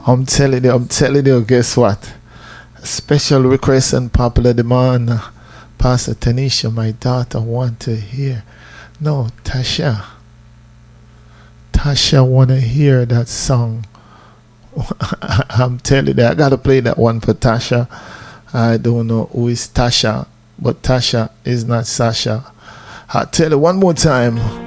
I'm telling you, guess what? Special request and popular demand. Pastor Tanisha, my daughter, want to hear. No, Tasha. Tasha want to hear that song. I'm telling you, I got to play that one for Tasha. I don't know who is Tasha, but Tasha is not Sasha. I'll tell you one more time.